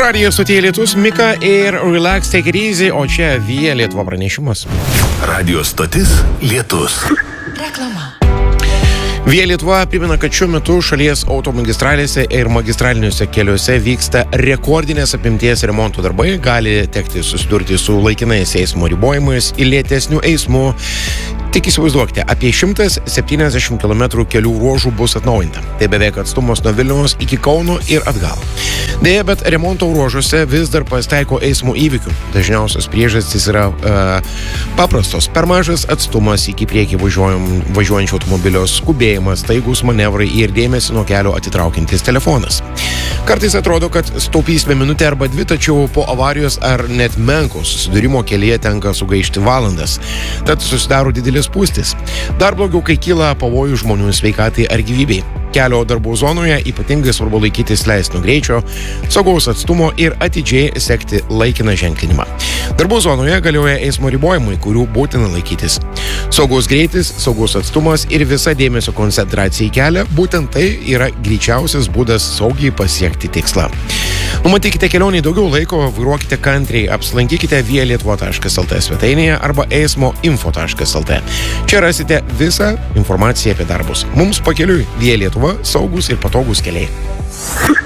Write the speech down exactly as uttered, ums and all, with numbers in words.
Radijo stotyje Lietus, Mika ir Relax Take It Easy, o čia Via Lietuva pranešimas. Radio stotis Lietus. Reklama. Via Lietuva primena, kad šiuo metu šalies automagistralėse ir magistraliniuose keliuose vyksta rekordinės apimties remonto darbai, gali tekti susidurti su laikinais eismo ribojimais ir lėtesniu eismu. Tik įsivaizduokite, apie šimtas septyniasdešimt kilometrų kelių ruožų bus atnaujinta. Tai beveik atstumas nuo Vilniaus iki Kauno ir atgal. Deja, bet remonto ruožuose vis dar pasitaiko eismo įvykių. Dažniausios priežastys yra uh, paprastos. Per mažas atstumas iki priekį važiuojančio automobilio, skubėjimas, staigus manevrai ir dėmesį nuo kelio atitraukiantis telefonas. Kartais atrodo, kad staupysime minutę arba dvi, tačiau po avarijos ar net menko susidūrimo kelyje tenka sugaišti valandas. Tad susidaro didelis spūstis. Dar blogiau, kai kyla pavojų žmonių sveikatai ar gyvybei. Kelio darbų zonoje ypatingai svarbu laikytis leistino greičio, saugaus atstumo ir atidžiai sekti laikiną ženklinimą. Darbų zonoje galioja eismo ribojimai, kurių būtina laikytis. Saugaus greitis, saugaus atstumas ir visa dėmesio koncentracija į kelią, būtent tai yra greičiausias būdas saugiai pasiekti tikslą. Numatykite kelionį daugiau laiko, vairuokite kantriai, apsilankykite via lietuva taškas lt svetainėje arba eismo info taškas lt. Čia rasite visą informaciją apie darbus. Mums pakeliui Via Lietuva, saugus ir patogus keliai.